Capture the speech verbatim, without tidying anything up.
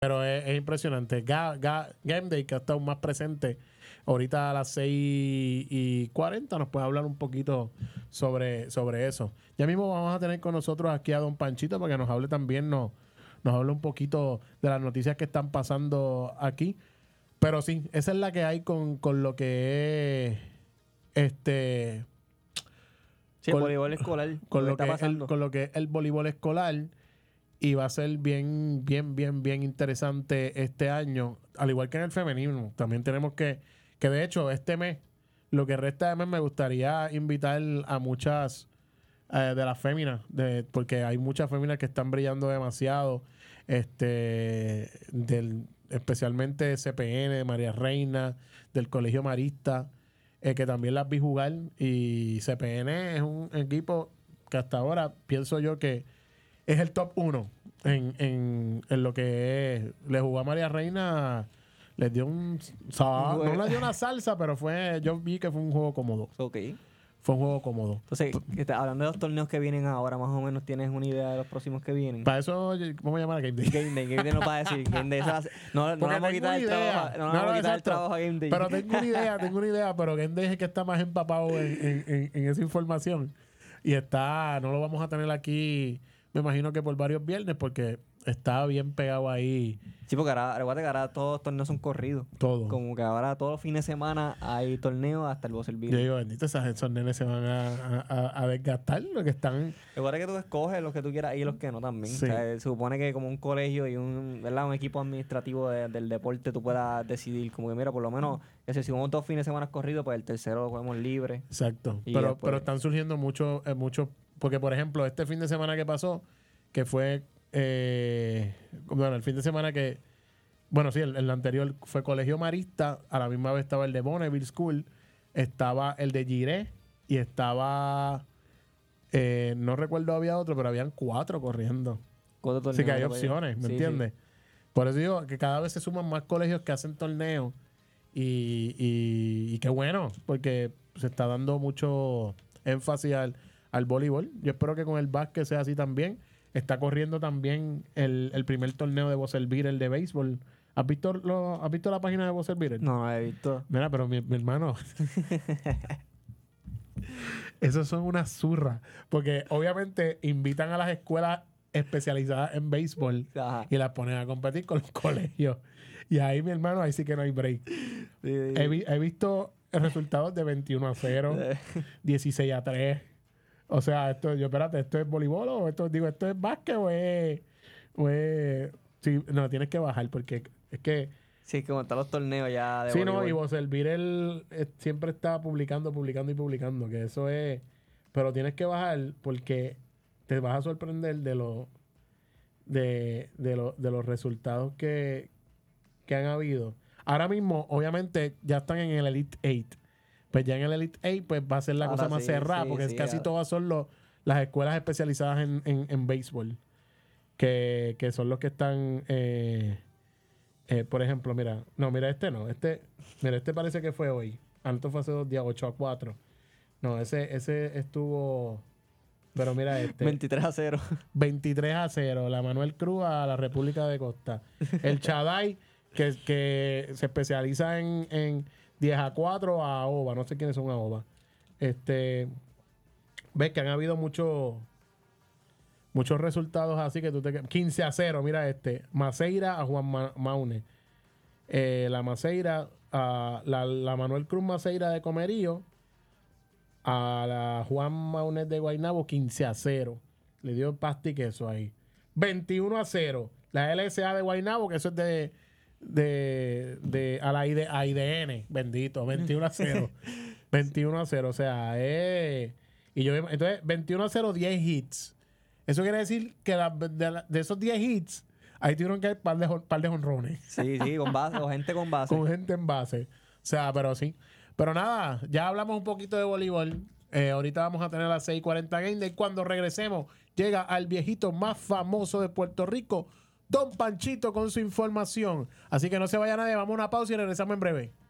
Pero es, es impresionante. Ga, Ga, Game Day, que ha estado más presente ahorita a las seis y cuarenta, nos puede hablar un poquito sobre, sobre eso. Ya mismo vamos a tener con nosotros aquí a Don Panchito para que nos hable también, nos, nos hable un poquito de las noticias que están pasando aquí. Pero sí, esa es la que hay con, con lo que es este... Sí, con, el voleibol escolar. Con lo lo, que que está es el, pasando. con lo que es el voleibol escolar. Y va a ser bien, bien, bien, bien interesante este año. Al igual que en el femenino. También tenemos que... Que de hecho, este mes, lo que resta de mes, me gustaría invitar a muchas eh, de las féminas. De, porque hay muchas féminas que están brillando demasiado. Este... Del, especialmente C P N, María Reina, del Colegio Marista, eh, que también las vi jugar. Y C P N es un equipo que hasta ahora pienso yo que es el top uno en, en, en lo que es. Le jugó a María Reina, les dio un... sa- no le dio una salsa, pero fue yo vi que fue un juego cómodo. Ok. Fue un juego cómodo. Entonces, que está- hablando de los torneos que vienen ahora, más o menos tienes una idea de los próximos que vienen. Para eso, vamos a llamar a Game Day. Game Day, Game Day nos va a decir. Game Day, eso va a ser- no, no Porque vamos a tengo quitar una el idea. trabajo, no No, vamos no, a quitar el exacto. trabajo a Game Day. Pero tengo una idea, tengo una idea, pero Game Day es el que está más empapado en, en, en, en esa información. Y está, no lo vamos a tener aquí, me imagino que por varios viernes, porque está bien pegado ahí Sí, porque ahora, recuerda que ahora todos los torneos son corridos. todo. Como que ahora todos los fines de semana hay torneos hasta el Buzzer Yo Beater. digo, bendito, esas, esos nenes se van a, a, a- a desgastar, lo que están... Recuerda que tú escoges los que tú quieras y los que no también. Sí. O sea, se supone que como un colegio y un, ¿verdad? un equipo administrativo de- del deporte tú puedas decidir como que mira, por lo menos, que si vamos dos fines de semana corridos, pues el tercero lo jugamos libre. Exacto. Y Pero, después- pero están surgiendo muchos, eh, muchos... Porque, por ejemplo, este fin de semana que pasó, que fue... Eh, bueno, el fin de semana que... Bueno, sí, el, el anterior fue Colegio Marista. A la misma vez estaba el de Bonneville School. Estaba el de Giré. Y estaba... eh, no recuerdo, había otro, pero habían cuatro corriendo. Cuatro Así que hay torneos, opciones, ¿me sí, entiendes? Por eso digo que cada vez se suman más colegios que hacen torneos. Y, y, y qué bueno, porque se está dando mucho énfasis al, al voleibol. Yo espero que con el básquet sea así también. Está corriendo también el, el primer torneo de Buzzer Beater de béisbol. ¿Has visto, lo, ¿Has visto la página de Buzzer Beater? sí. No, no lo he visto. Mira, pero mi, mi hermano... Esos son unas zurras. Porque obviamente invitan a las escuelas especializadas en béisbol Ajá. y las ponen a competir con los colegios. Y ahí, mi hermano, ahí sí que no hay break. Sí, sí. He, vi- he visto resultados de veintiuno a cero, dieciséis a tres. O sea, esto, yo, espérate, ¿esto es voleibol o esto, digo, esto es básquet o es, o es- sí, no, tienes que bajar porque es que, Sí, como están los torneos ya de sí, no, y voleibol. vos, el Virel eh, siempre está publicando, publicando y publicando, que eso es, pero tienes que bajar porque te vas a sorprender de los, de, de, lo- de los resultados que, que han habido. Ahora mismo, obviamente, ya están en el Elite ocho. Pues ya en el Elite ocho pues va a ser la Ahora cosa más sí, cerrada, sí, porque sí, es casi ahora- todas son los, las escuelas especializadas en, en, en béisbol, que, que son los que están, eh, eh, por ejemplo, mira, no, mira este no, este, mira, este parece que fue hoy. Antes fue hace dos días, ocho a cuatro. No, ese, ese estuvo, pero mira este. veintitrés a cero. veintitrés a cero, la Manuel Cruz a la República de Costa. El Chaday, que, que se especializa en, en diez a cuatro a AOVA, no sé quiénes son AOVA. Este, ves que han habido muchos muchos resultados así que tú te... quince a cero, mira este. Maceira a Juan Ma- Maune. Eh, la Maceira, a la, la Manuel Cruz Maceira de Comerío a la Juan Maune de Guaynabo quince a cero. Le dio pasta y queso ahí. veintiuno a cero. La L S A de Guaynabo, que eso es de, de, de a la I D, a I D N, bendito, veintiuno a cero. veintiuno a cero, o sea, eh, y yo entonces veintiuno a cero, diez hits. Eso quiere decir que la- de, la- de esos diez hits, ahí tuvieron que haber par de, jon- par de jonrones Sí, sí, con base, o gente con base. con gente en base. O sea, pero sí. Pero nada, ya hablamos un poquito de voleibol. Eh, ahorita vamos a tener a las seis y cuarenta Game Day. Cuando regresemos, llega al viejito más famoso de Puerto Rico, Don Panchito, con su información. Así que no se vaya nadie, vamos a una pausa y regresamos en breve.